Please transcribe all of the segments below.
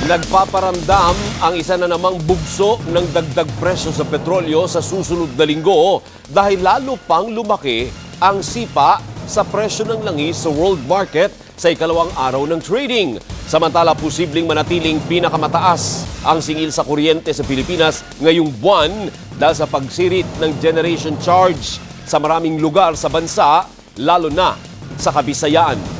Nagpaparamdam ang isa na namang bugso ng dagdag presyo sa petrolyo sa susunod na linggo dahil lalo pang lumaki ang sipa sa presyo ng langis sa world market sa ikalawang araw ng trading. Samantala, posibleng manatiling pinakamataas ang singil sa kuryente sa Pilipinas ngayong buwan dahil sa pagsirit ng generation charge sa maraming lugar sa bansa, lalo na sa Kabisayaan.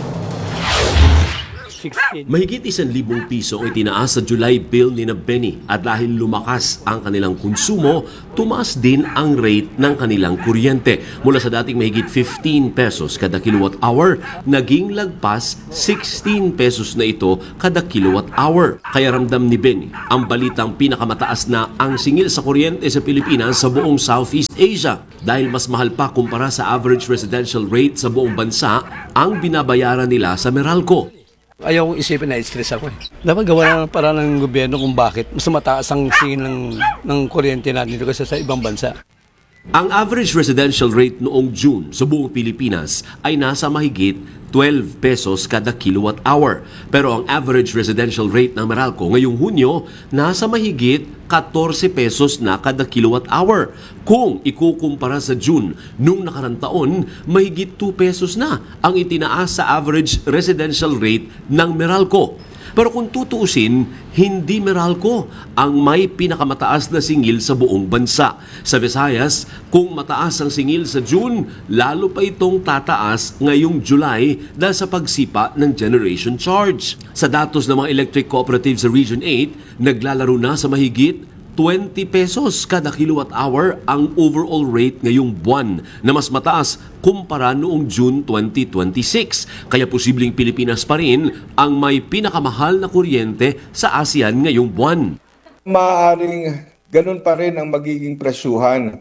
Mahigit 1,000 piso ang itinaas sa July bill ni Benny at dahil lumakas ang kanilang konsumo, tumaas din ang rate ng kanilang kuryente. Mula sa dating mahigit 15 pesos kada kilowatt hour, naging lagpas 16 pesos na ito kada kilowatt hour. Kaya ramdam ni Benny ang balitang pinakamataas na ang singil sa kuryente sa Pilipinas sa buong Southeast Asia dahil mas mahal pa kumpara sa average residential rate sa buong bansa ang binabayaran nila sa Meralco. Ayaw kong isipin na stress ako. Dapat gawa na para ng gobyerno kung bakit mas mataas ang singil ng kuryente natin dito kasi sa ibang bansa. Ang average residential rate noong June sa buong Pilipinas ay nasa mahigit 12 pesos kada kilowatt hour. Pero ang average residential rate ng Meralco ngayong Hunyo nasa mahigit 14 pesos na kada kilowatt hour. Kung ikukumpara sa June nung nakarang taon, mahigit 2 pesos na ang itinaas sa average residential rate ng Meralco. Pero kung tutuusin, hindi Meralco ang may pinakamataas na singil sa buong bansa. Sa Visayas, kung mataas ang singil sa June, lalo pa itong tataas ngayong July dahil sa pagsipa ng generation charge. Sa datos ng mga electric cooperatives sa Region 8, naglalaro na sa mahigit 20 pesos kada kilowatt hour ang overall rate ngayong buwan na mas mataas kumpara noong June 2026. Kaya posibleng Pilipinas pa rin ang may pinakamahal na kuryente sa ASEAN ngayong buwan. Maaaring ganun pa rin ang magiging presyuhan.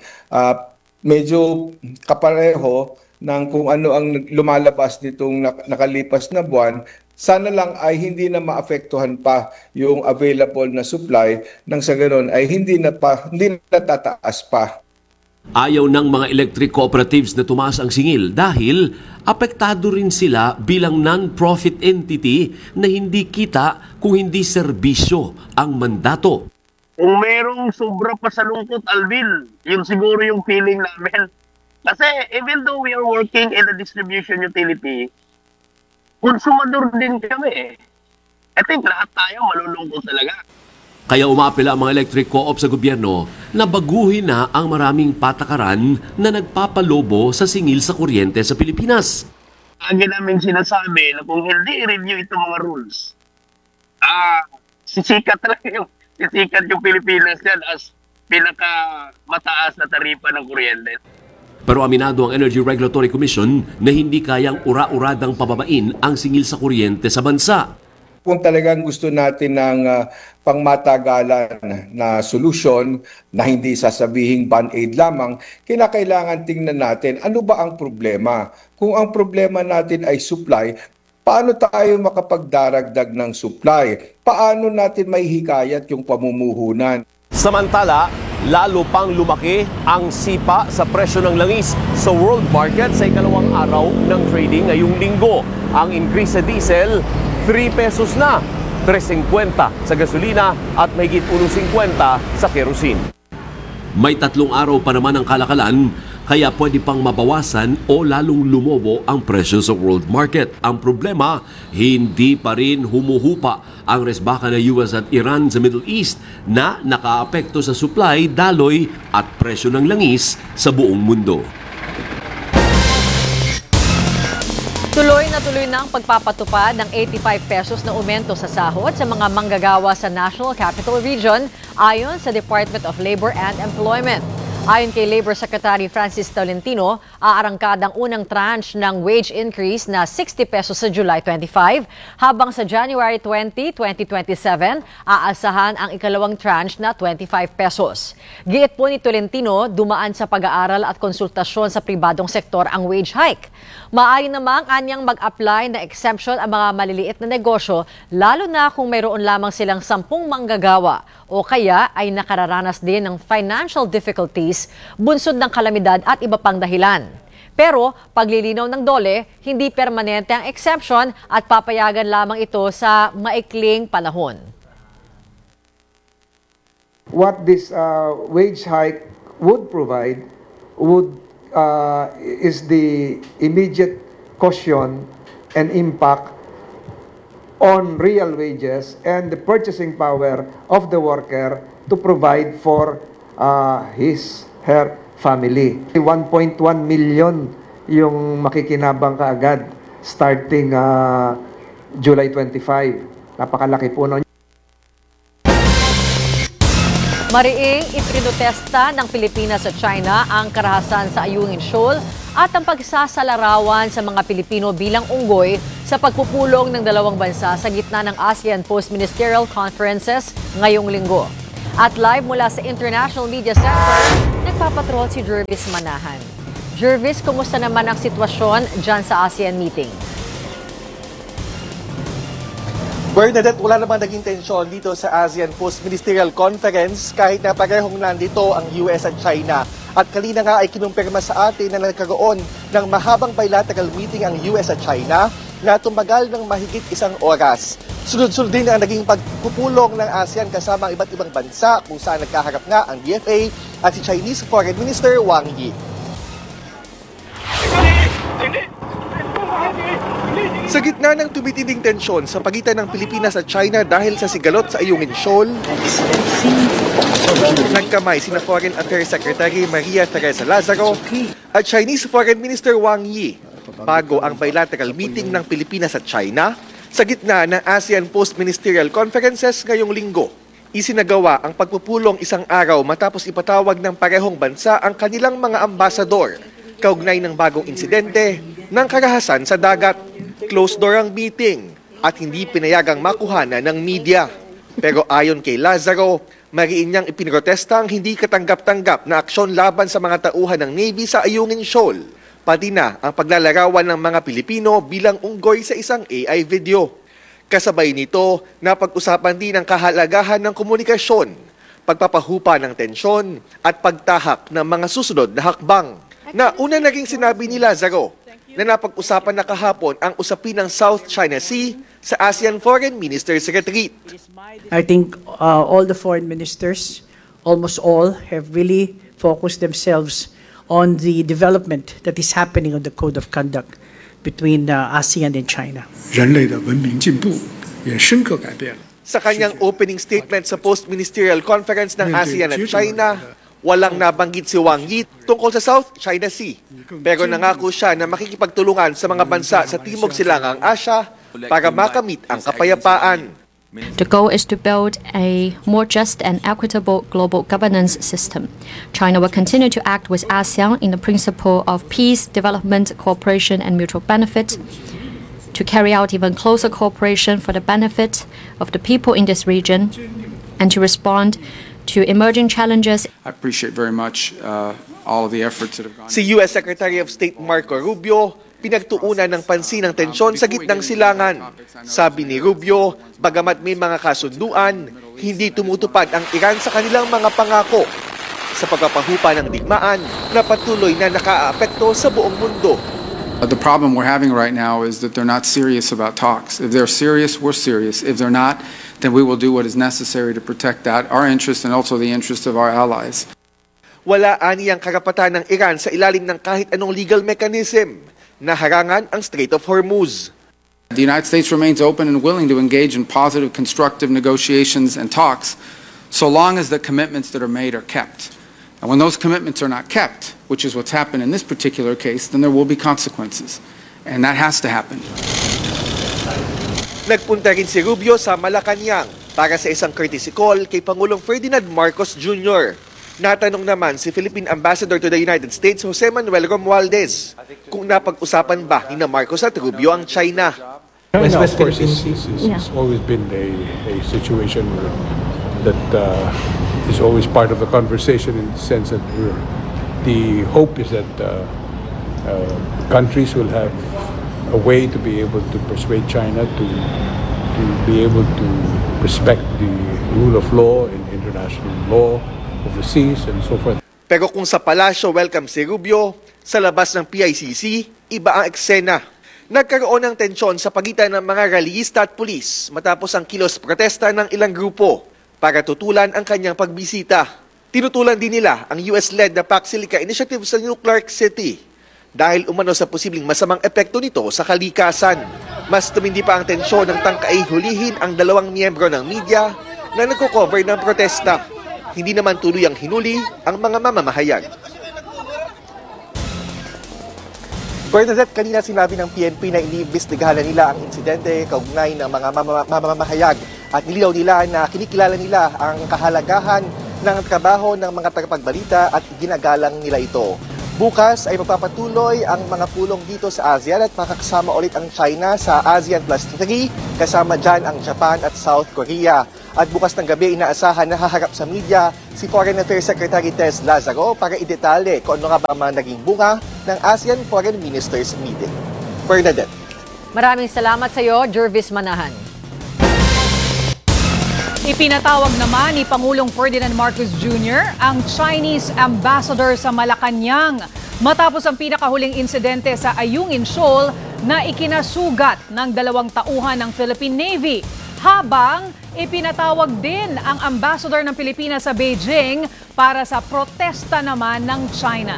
Medyo kapareho ng kung ano ang lumalabas nitong nakalipas na buwan. Sana lang ay hindi na maapektuhan pa yung available na supply nang sa ganoon ay hindi na tataas pa. Ayaw ng mga electric cooperatives na tumaas ang singil dahil apektado rin sila bilang non-profit entity na hindi kita kung hindi serbisyo ang mandato. Kung merong sobra pa sa lungkot, Alvin, yun siguro yung feeling namin. Kasi even though we are working in the distribution utility, konsumador din kami. I think lahat tayo malulungkot talaga. Kaya umapela ang mga electric co-op sa gobyerno na baguhin na ang maraming patakaran na nagpapalobo sa singil sa kuryente sa Pilipinas. Lagi namin sinasabi na kung hindi i-review itong mga rules, sisikat yung Pilipinas yan as pinakamataas na taripa ng kuryente. Pero aminado ang Energy Regulatory Commission na hindi kayang ura-uradang pababain ang singil sa kuryente sa bansa. Kung talagang gusto natin ng pangmatagalan na solusyon na hindi sasabihing band-aid lamang, kinakailangan tingnan natin ano ba ang problema. Kung ang problema natin ay supply, paano tayo makapagdaragdag ng supply? Paano natin maihikayat yung pamumuhunan? Samantala, lalo pang lumaki ang sipa sa presyo ng langis sa world market sa ikalawang araw ng trading ngayong linggo. Ang increase sa diesel, 3 pesos na, 3.50 sa gasolina at mahigit 1.50 sa kerosene. May 3 araw pa naman ang kalakalan, kaya pwede pang mabawasan o lalong lumobo ang presyo sa world market. Ang problema, hindi pa rin humuhupa ang resbaka ng US at Iran sa Middle East na nakaapekto sa supply, daloy at presyo ng langis sa buong mundo. Tuloy na ang pagpapatupad ng 85 pesos na aumento sa sahod sa mga manggagawa sa National Capital Region ayon sa Department of Labor and Employment. Ayon kay Labor Secretary Francis Tolentino, aarangkadang unang tranche ng wage increase na 60 pesos sa July 25, habang sa January 20, 2027, aasahan ang ikalawang tranche na 25 pesos. Giit po ni Tolentino, dumaan sa pag-aaral at konsultasyon sa pribadong sektor ang wage hike. Maaari namang anyang mag-apply na exemption ang mga maliliit na negosyo, lalo na kung mayroon lamang silang 10 manggagawa o kaya ay nakararanas din ng financial difficulties, bunsod ng kalamidad at iba pang dahilan. Pero paglilinaw ng DOLE, hindi permanente ang exemption at papayagan lamang ito sa maikling panahon. what this wage hike would provide is the immediate caution and impact on real wages and the purchasing power of the worker to provide for her family. 1.1 million yung makikinabang kaagad starting July 25. Napakalaki po nun. Mariing ipinotesta ng Pilipinas sa China ang karahasan sa Ayungin Shoal at ang pagsasalarawan sa mga Pilipino bilang unggoy sa pagpupulong ng dalawang bansa sa gitna ng ASEAN Post-Ministerial Conferences ngayong linggo. At live mula sa International Media Center, nagpapatrol si Jervis Manahan. Jervis, kumusta naman ang sitwasyon dyan sa ASEAN meeting? Bernadette, wala namang naging tensyon dito sa ASEAN Post-Ministerial Conference kahit na parehong nandito ang US at China. At kanina nga ay kinumpirma sa atin na nagkaroon ng mahabang bilateral meeting ang US at China na tumagal ng mahigit 1 oras. Sunod-sunod din ang naging pagpupulong ng ASEAN kasama ang iba't ibang bansa kung saan nagkaharap nga ang DFA at si Chinese Foreign Minister Wang Yi. Sa gitna ng tumitinding tensyon sa pagitan ng Pilipinas at China dahil sa sigalot sa Ayungin Shoal, nagkamay sina Foreign Affairs Secretary Maria Teresa Lazaro at Chinese Foreign Minister Wang Yi bago ang bilateral meeting ng Pilipinas at China sa gitna ng ASEAN Post-Ministerial Conferences ngayong linggo. Isinagawa ang pagpupulong 1 araw matapos ipatawag ng parehong bansa ang kanilang mga ambasador kaugnay ng bagong insidente ng karahasan sa dagat. Closed door ang meeting at hindi pinayagang makuhanan ng media. Pero ayon kay Lazaro, mariin niyang ipinrotesta ang hindi katanggap-tanggap na aksyon laban sa mga tauhan ng Navy sa Ayungin Shoal, pati na ang paglalarawan ng mga Pilipino bilang unggoy sa isang AI video. Kasabay nito, napag-usapan din ang kahalagahan ng komunikasyon, pagpapahupa ng tensyon at pagtahak ng mga susunod na hakbang. Na una naging sinabi ni Lazaro na napag-usapan na kahapon ang usapin ng South China Sea sa ASEAN Foreign Ministers Retreat. I think all the foreign ministers, almost all, have really focused themselves on the development that is happening on the Code of Conduct between ASEAN and China. 人类的文明进步也深刻改变了。 Sa kanyang opening statement sa post-ministerial conference ng ASEAN at China, walang nabanggit si Wang Yi tungkol sa South China Sea. Pero nangako siya na makikipagtulungan sa mga bansa sa Timog Silangang Asya para makamit ang kapayapaan. The goal is to build a more just and equitable global governance system. China will continue to act with ASEAN in the principle of peace, development, cooperation, and mutual benefit, to carry out even closer cooperation for the benefit of the people in this region, and to respond to emerging challenges. I appreciate very much all of the efforts that have gone. Si U.S. Secretary of State Marco Rubio, pinagtuunan ng pansin ng tensyon sa gitnang silangan. Sabi ni Rubio, bagamat may mga kasunduan, hindi tumutupad ang Iran sa kanilang mga pangako sa pagpapahupa ng digmaan na patuloy na nakaaapekto sa buong mundo. The problem we're having right now is that they're not serious about talks. If they're serious, we're serious. If they're not, then we will do what is necessary to protect that, our interest and also the interest of our allies. Wala ani ang karapatan ng Iran sa ilalim ng kahit anong legal mechanism na harangan ang Strait of Hormuz. The United States remains open and willing to engage in positive, constructive negotiations and talks so long as the commitments that are made are kept. And when those commitments are not kept, which is what's happened in this particular case, then there will be consequences. And that has to happen. Nagpunta rin si Rubio sa Malacanang para sa isang courtesy call kay Pangulong Ferdinand Marcos Jr. Natanong naman si Philippine Ambassador to the United States, Jose Manuel Romualdez, kung napag-usapan ba ni Marcos at Rubio ang China. China, of course, it's always been a situation that is always part of the conversation in the sense that the hope is that countries will have a way to be able to persuade China to be able to respect the rule of law and international law of the seas and so forth. Pero kung sa palasyo welcome si Rubio, sa labas ng PICC, iba ang eksena. Nagkaroon ng tensyon sa pagitan ng mga rallyista at pulis matapos ang kilos protesta ng ilang grupo. para tutulan ang kanyang pagbisita. Tinutulan din nila ang US-led na Pax Silica Initiative sa New Clark City dahil umano sa posibleng masamang epekto nito sa kalikasan. Mas tumindi pa ang tensyon ng tangkaing hulihin ang 2 miyembro ng media na nagko-cover ng protesta. Hindi naman tuluyang hinuli ang mga mamamahayag. Bernadette, kanina sinabi ng PNP na iniimbestigahan na nila ang insidente kaugnay ng mga mamamahayag at nililaw nila na kinikilala nila ang kahalagahan ng trabaho ng mga tagapagbalita at ginagalang nila ito. Bukas ay magpapatuloy ang mga pulong dito sa ASEAN at makakasama ulit ang China sa ASEAN Plus 3, kasama dyan ang Japan at South Korea. At bukas ng gabi, inaasahan na haharap sa media si Foreign Affairs Secretary Tess Lazaro para idetale kung ano nga ba ang naging bunga ng ASEAN Foreign Ministers Meeting. Bernadette. Maraming salamat sa iyo, Jervis Manahan. Ipinatawag naman ni Pangulong Ferdinand Marcos Jr. ang Chinese ambassador sa Malacanang matapos ang pinakahuling insidente sa Ayungin Shoal na ikinasugat ng 2 tauhan ng Philippine Navy. Habang ipinatawag din ang ambassador ng Pilipinas sa Beijing para sa protesta naman ng China.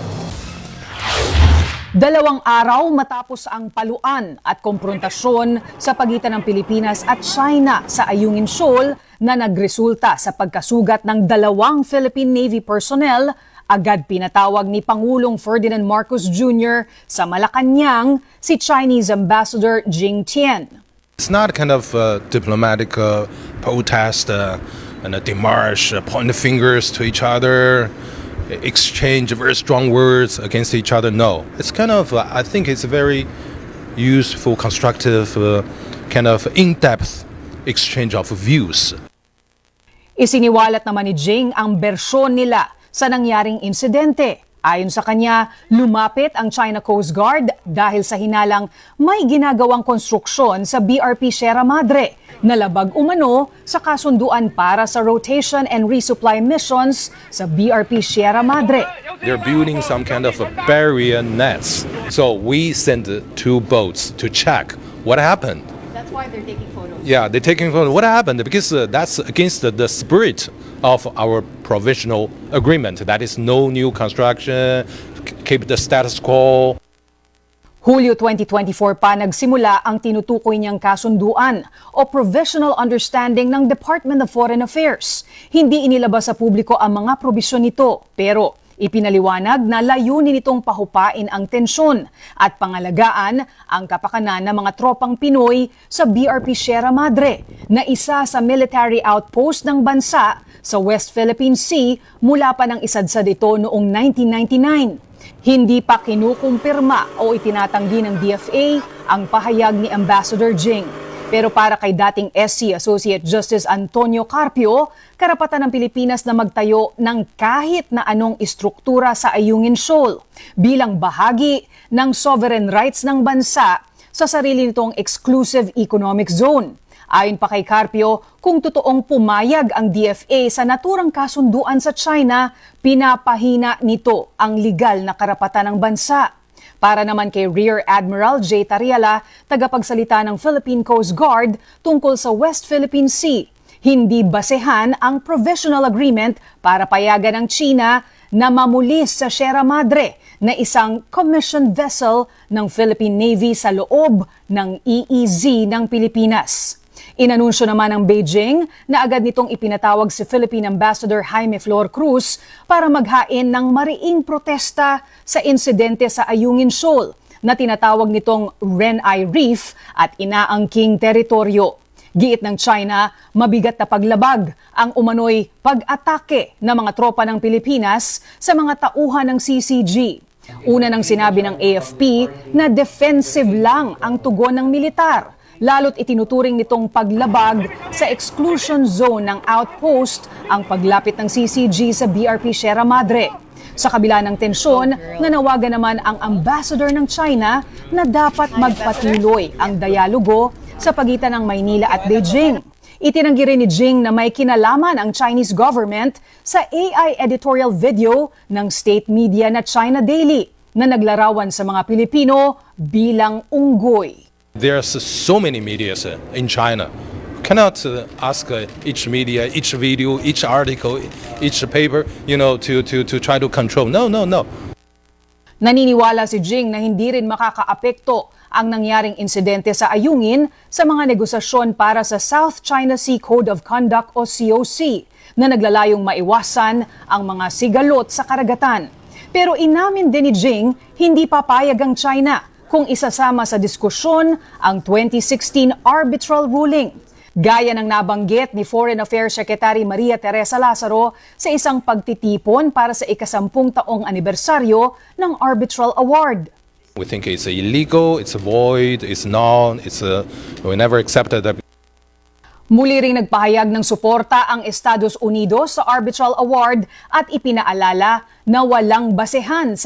2 araw matapos ang paluan at komprontasyon sa pagitan ng Pilipinas at China sa Ayungin Shoal na nagresulta sa pagkasugat ng 2 Philippine Navy personnel, agad pinatawag ni Pangulong Ferdinand Marcos Jr. sa Malacanang si Chinese Ambassador Jing Tian. It's not kind of diplomatic protest and a demarche, pointing fingers to each other, exchange very strong words against each other. No, it's kind of, I think it's a very useful, constructive, kind of in-depth exchange of views. Isiniwalat naman ni Jing ang bersyon nila sa nangyaring insidente. Ayon sa kanya, lumapit ang China Coast Guard dahil sa hinalang may ginagawang konstruksyon sa BRP Sierra Madre na labag umano sa kasunduan para sa rotation and resupply missions sa BRP Sierra Madre. They're building some kind of a barrier nets. So we sent 2 boats to check what happened. That's why they're taking photos. Yeah, they're taking photos. What happened? Because that's against the spirit of our provisional agreement. That is no new construction, keep the status quo. Hulyo 2024 pa nagsimula ang tinutukoy niyang kasunduan o Provisional Understanding ng Department of Foreign Affairs. Hindi inilabas sa publiko ang mga probisyon nito, pero ipinaliwanag na layunin nitong pahupain ang tensyon at pangalagaan ang kapakanan ng mga tropang Pinoy sa BRP Sierra Madre na isa sa military outpost ng bansa sa West Philippine Sea mula pa ng isadsad ito noong 1999. Hindi pa kinukumpirma o itinatanggi ng DFA ang pahayag ni Ambassador Jing. Pero para kay dating SC Associate Justice Antonio Carpio, karapatan ng Pilipinas na magtayo ng kahit na anong istruktura sa Ayungin Shoal bilang bahagi ng sovereign rights ng bansa sa sarili nitong exclusive economic zone. Ayon pa kay Carpio, kung totoong pumayag ang DFA sa naturang kasunduan sa China, pinapahina nito ang legal na karapatan ng bansa. Para naman kay Rear Admiral J. Tariala, tagapagsalita ng Philippine Coast Guard tungkol sa West Philippine Sea, hindi basehan ang provisional agreement para payagan ng China na mamulis sa Sierra Madre na isang commissioned vessel ng Philippine Navy sa loob ng EEZ ng Pilipinas. Inanunsyo naman ng Beijing na agad nitong ipinatawag si Philippine Ambassador Jaime Flor Cruz para maghain ng mariing protesta sa insidente sa Ayungin Shoal na tinatawag nitong Renai Reef at inaangking teritoryo. Giit ng China, mabigat na paglabag ang umano'y pag-atake ng mga tropa ng Pilipinas sa mga tauhan ng CCG. Una nang sinabi ng AFP na defensive lang ang tugon ng militar. Lalo't itinuturing nitong paglabag sa exclusion zone ng outpost ang paglapit ng CCG sa BRP Sierra Madre. Sa kabila ng tensyon, nanawagan naman ang ambassador ng China na dapat magpatuloy ang dialogo sa pagitan ng Maynila at Beijing. Itinanggi rin ni Jing na may kinalaman ang Chinese government sa AI editorial video ng state media na China Daily na naglarawan sa mga Pilipino bilang unggoy. There's so many medias in China cannot ask each media, each video, each article, each paper, to try to control. No. Naniniwala si Jing na hindi rin makakaapekto ang nangyaring insidente sa Ayungin sa mga negosasyon para sa South China Sea Code of Conduct o COC na naglalayong maiwasan ang mga sigalot sa karagatan. Pero inamin din ni Jing, hindi papayag ang China kung isasama sa diskusyon ang 2016 arbitral ruling. Gaya ng nabanggit ni Foreign Affairs Secretary Maria Teresa Lazaro sa isang pagtitipon para sa ika-10 taong anibersaryo ng Arbitral Award. We think it's illegal, it's void, it's null, we never accepted that. Muli ring nagpahayag ng suporta ang Estados Unidos sa Arbitral Award at ipinaalala na walang basehan sa